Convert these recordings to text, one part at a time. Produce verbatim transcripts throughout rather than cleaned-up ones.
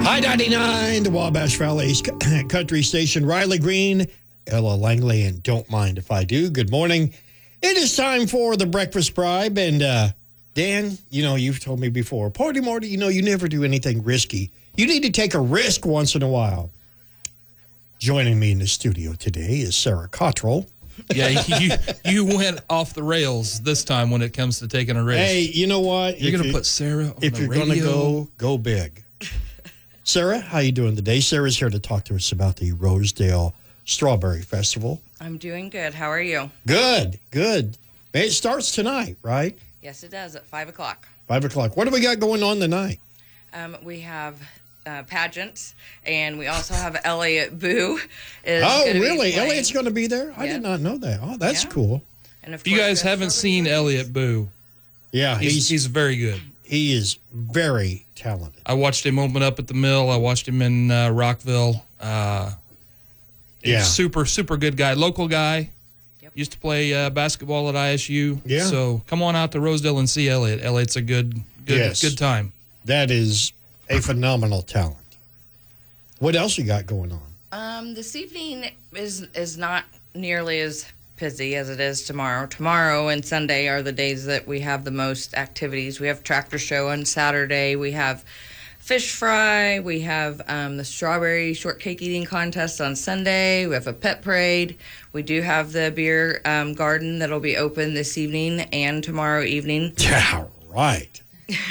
I ninety-nine, the Wabash Valley's country station. Riley Green, Ella Langley, and Don't Mind If I Do. Good morning. It is time for the Breakfast Bribe. And, uh, Dan, you know, you've told me before, Party Marty, you know, you never do anything risky. You need to take a risk once in a while. Joining me in the studio today is Sarah Cottrell. Yeah, you you went off the rails this time when it comes to taking a risk. Hey, you know what? You're going to put Sarah on If the you're radio. going to go, go big. Sarah, how you doing today? Sarah's here to talk to us about the Rosedale Strawberry Festival. I'm doing good. How are you? Good, good. It starts tonight, right? Yes, it does at five o'clock. Five o'clock. What do we got going on tonight? Um, we have uh, pageants, and we also have Elliot Boo. Is Oh, gonna be really? playing. Elliot's going to be there? I Yeah. did not know that. Oh, that's Yeah. cool. And of If you course, guys the haven't celebrity seen race. Elliot Boo, Yeah, he's, he's, he's very good. he is very talented. I watched him open up at the Mill. I watched him in uh, Rockville. Uh, he's Yeah. super, super good guy. Local guy. Yep. Used to play uh, basketball at I S U. Yeah. So come on out to Rosedale and see Elliot. Elliot's a good, good, Yes. good time. That is a phenomenal talent. What else you got going on? Um, this evening is is not nearly as busy as it is tomorrow. Tomorrow and Sunday are the days that we have the most activities. We have tractor show on Saturday. We have fish fry. We have um, the strawberry shortcake eating contest on Sunday. We have a pet parade. We do have the beer um, garden that'll be open this evening and tomorrow evening. Yeah, right.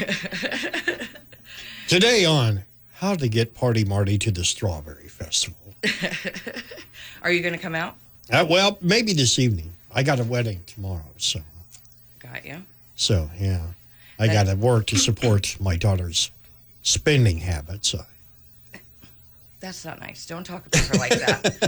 Today on How to Get Party Marty to the Strawberry Festival. Are you going to come out? Uh, well, maybe this evening. I got a wedding tomorrow, so Got you. so yeah, I got to work to support my daughter's spending habits. I, That's not nice. Don't talk about her like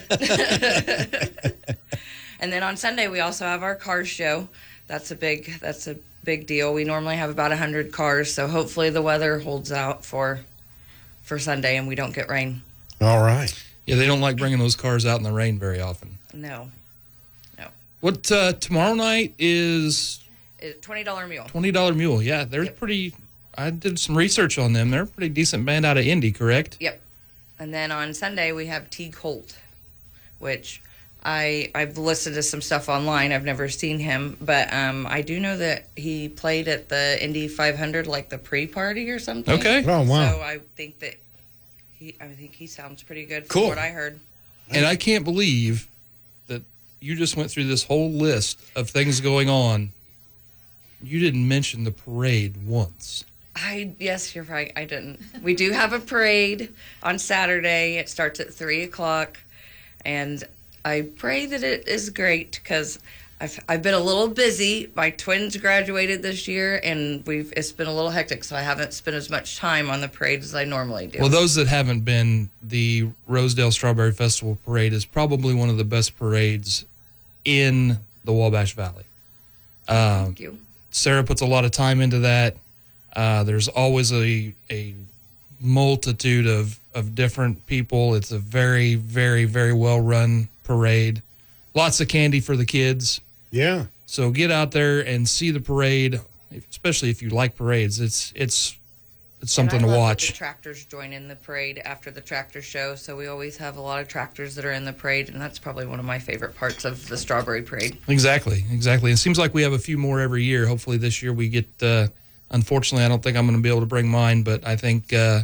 that. And then on Sunday we also have our car show. That's a big that's a big deal. We normally have about a hundred cars, so hopefully the weather holds out for for Sunday and we don't get rain. all right. Yeah, they don't like bringing those cars out in the rain very often. No, no. What uh, tomorrow night is It, Twenty dollar mule. twenty dollar Mule. Yeah, they're Yep. pretty. I did some research on them. They're a pretty decent band out of Indy, correct? Yep. And then on Sunday we have Teague Holt, which I I've listened to some stuff online. I've never seen him, but um, I do know that he played at the Indy five hundred, like the pre-party or something. Okay. Oh wow. So I think that he I think he sounds pretty good from Cool. what I heard. And I can't believe that you just went through this whole list of things going on. You didn't mention the parade once. I yes, you're right. I didn't. We do have a parade on Saturday. It starts at three o'clock, and I pray that it is great because I've I've been a little busy. My twins graduated this year, and we've it's been a little hectic, so I haven't spent as much time on the parade as I normally do. Well, those that haven't been, the Rosedale Strawberry Festival Parade is probably one of the best parades in the Wabash Valley. Um, Thank you. Sarah puts a lot of time into that. Uh, there's always a a multitude of, of different people. It's a very, very, very well-run parade. Lots of candy for the kids. Yeah. So get out there and see the parade, especially if you like parades. It's it's it's something And I to love that watch. The tractors join in the parade after the tractor show, so we always have a lot of tractors that are in the parade, and that's probably one of my favorite parts of the strawberry parade. Exactly, exactly. It seems like we have a few more every year. Hopefully this year we get, uh, unfortunately, I don't think I'm going to be able to bring mine, but I think uh,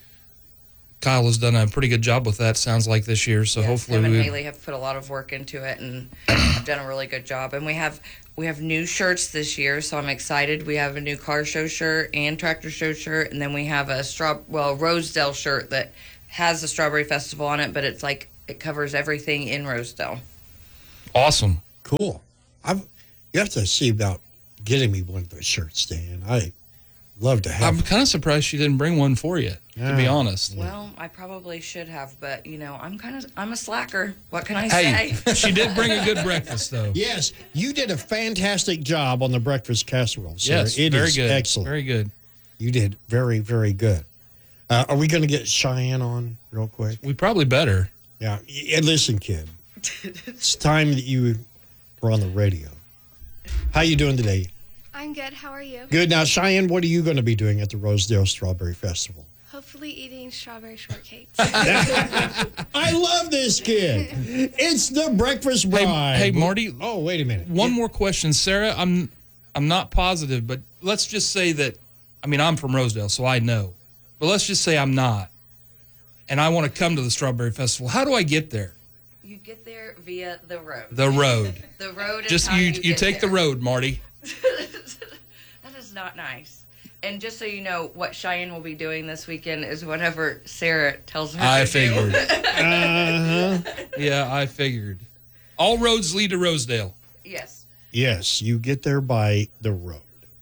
Kyle has done a pretty good job with that, sounds like, this year. So Yes, hopefully him and we... Haley have put a lot of work into it and have done a really good job. And we have we have new shirts this year, so I'm excited. We have a new car show shirt and tractor show shirt, and then we have a straw well Rosedale shirt that has the Strawberry Festival on it, but it's like it covers everything in Rosedale. Awesome. Cool. I've, you have to see about getting me one of those shirts, Dan. I love to have I'm kind of surprised she didn't bring one for you, to be Yeah. honest. Well, I probably should have, but you know, I'm kind of I'm a slacker. What can I Hey, say? she did bring a good breakfast, though. Yes, you did a fantastic job on the breakfast casserole, Sarah. Yes, it very is good. excellent. Very good. You did very, very good. Uh, are we going to get Cheyenne on real quick? We probably better. Yeah. Y- And listen, kid, it's time that you were on the radio. How you doing today? I'm good. How are you? Good. Now, Cheyenne, what are you going to be doing at the Rosedale Strawberry Festival? Hopefully eating strawberry shortcakes. I love this kid. It's the Breakfast Bride. Hey, hey, Marty. Oh, wait a minute. One more question, Sarah. I'm I'm not positive, but let's just say that, I mean, I'm from Rosedale, so I know. But let's just say I'm not, and I want to come to the Strawberry Festival. How do I get there? You get there via the road. The road. The road is Just how you you, you, get take there. the road, Marty. That is not nice. And just so you know, what Cheyenne will be doing this weekend is whatever Sarah tells her I to figured. do. Uh-huh. Yeah, I figured. All roads lead to Rosedale. Yes. Yes, you get there by the road.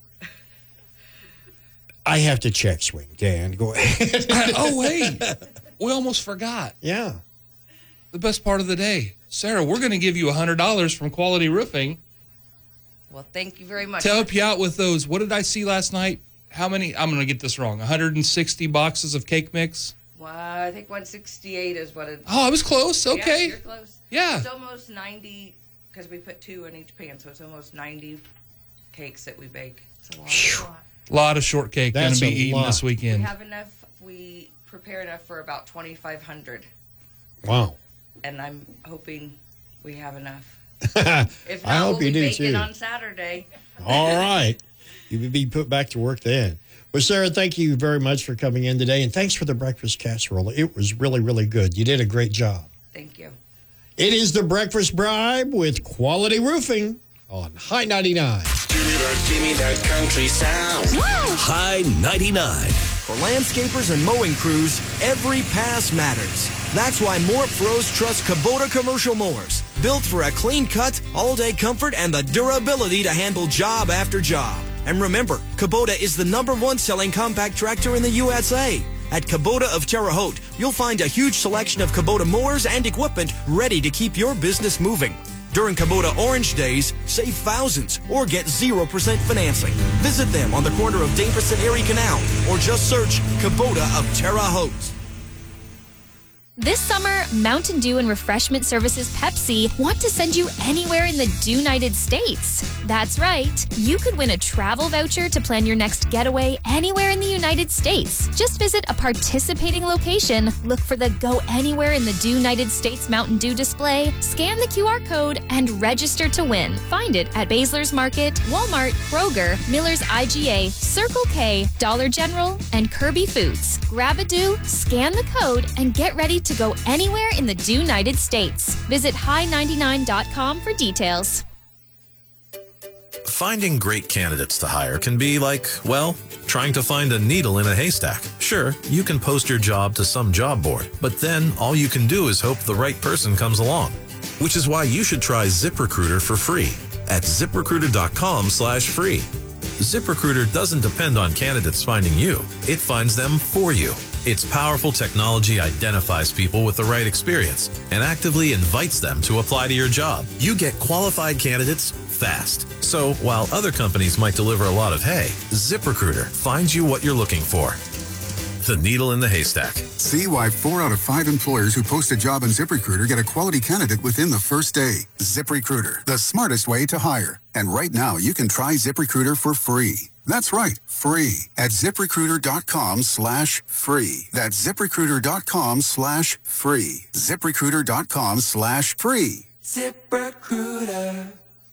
I have to check swing, Dan. Go ahead. I- oh, hey, we almost forgot Yeah. the best part of the day. Sarah, we're going to give you one hundred dollars from Quality Roofing Well, thank you very much. to help you out with those. What did I see last night? How many? I'm going to get this wrong. one hundred sixty boxes of cake mix. Well, I think one sixty-eight is what it. Oh, I was close. Yeah, Okay. you're close. Yeah. It's almost ninety because we put two in each pan, so it's almost ninety cakes that we bake. It's a lot. It's a lot. A lot of shortcake going That's to be a eaten lot. this We weekend. have enough. We prepare enough for about twenty-five hundred, Wow. and I'm hoping we have enough. I If not, hope we'll you be do baking too. on Saturday. All right. You will be put back to work then. Well, Sarah, thank you very much for coming in today, and thanks for the breakfast casserole. It was really, really good. You did a great job. Thank you. It is the Breakfast Bribe with Quality Roofing on High ninety-nine. Give me that, give me that country sound. High ninety-nine. For landscapers and mowing crews, every pass matters. That's why more pros trust Kubota commercial mowers. Built for a clean cut, all-day comfort, and the durability to handle job after job. And remember, Kubota is the number one selling compact tractor in the U S A. At Kubota of Terre Haute, you'll find a huge selection of Kubota mowers and equipment ready to keep your business moving. During Kubota Orange Days, save thousands or get zero percent financing. Visit them on the corner of Danvers and Erie Canal or just search Kubota of Terre Haute. This summer, Mountain Dew and Refreshment Services Pepsi want to send you anywhere in the United States. That's right. You could win a travel voucher to plan your next getaway anywhere in the United States. Just visit a participating location, look for the Go Anywhere in the United States Mountain Dew display, scan the Q R code, and register to win. Find it at Basler's Market, Walmart, Kroger, Miller's I G A, Circle K, Dollar General, and Kirby Foods. Grab a Dew, scan the code, and get ready to go anywhere in the United States. Visit high ninety-nine dot com for details. Finding great candidates to hire can be like, well, trying to find a needle in a haystack. Sure, you can post your job to some job board, but then all you can do is hope the right person comes along. Which is why you should try ZipRecruiter for free at ZipRecruiter.com slash free. ZipRecruiter doesn't depend on candidates finding you. It finds them for you. Its powerful technology identifies people with the right experience and actively invites them to apply to your job. You get qualified candidates fast. So while other companies might deliver a lot of hay, ZipRecruiter finds you what you're looking for. The needle in the haystack. See why four out of five employers who post a job on ZipRecruiter get a quality candidate within the first day. ZipRecruiter, the smartest way to hire. And right now, you can try ZipRecruiter for free. That's right, free at ZipRecruiter.com slash free. That's ZipRecruiter.com slash free. ZipRecruiter.com slash free. ZipRecruiter.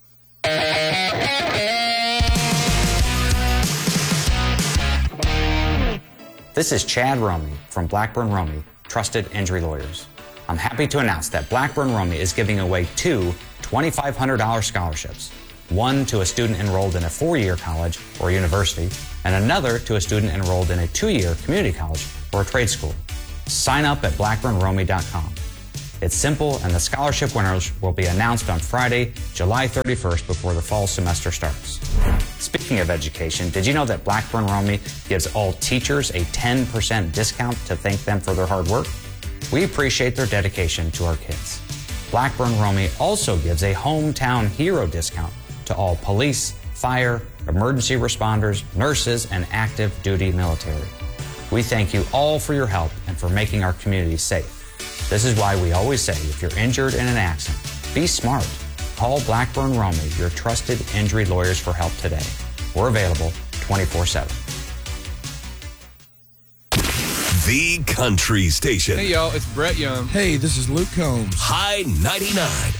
This is Chad Romey from Blackburn Romey, Trusted Injury Lawyers. I'm happy to announce that Blackburn Romey is giving away two twenty-five hundred dollars scholarships, one to a student enrolled in a four-year college or university, and another to a student enrolled in a two-year community college or a trade school. Sign up at blackburn romey dot com. It's simple, and the scholarship winners will be announced on Friday, July thirty-first, before the fall semester starts. Speaking of education, did you know that Blackburn Romey gives all teachers a ten percent discount to thank them for their hard work? We appreciate their dedication to our kids. Blackburn Romey also gives a hometown hero discount to all police, fire, emergency responders, nurses, and active duty military. We thank you all for your help and for making our community safe. This is why we always say, if you're injured in an accident, be smart. Call Blackburn Romey, your trusted injury lawyers, for help today. We're available twenty-four seven. The country station. Hey, y'all, it's Brett Young. Hey, this is Luke Combs. High ninety-nine.